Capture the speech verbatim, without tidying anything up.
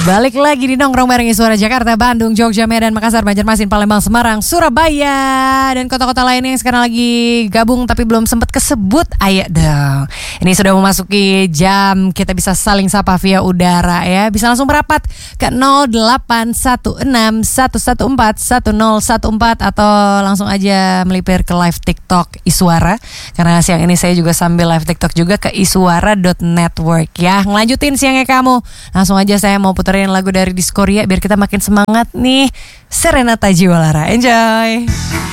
Balik lagi di Nongkrong bareng Suara Jakarta, Bandung, Jogja, Medan, Makassar, Banjarmasin, Palembang, Semarang, Surabaya, dan kota-kota lainnya yang sekarang lagi gabung tapi belum sempat kesebut. Ayo dong. Ini sudah memasuki jam kita bisa saling sapa via udara ya. Bisa langsung merapat ke nol delapan satu enam satu satu empat satu nol satu empat atau langsung aja melipir ke live TikTok Isuara. Karena siang ini saya juga sambil live TikTok juga ke isuara dot network ya. Ngelanjutin siangnya kamu. Langsung aja saya mau putar lagu dari Diskoria biar kita makin semangat nih. Serenata Jiwa Lara, enjoy.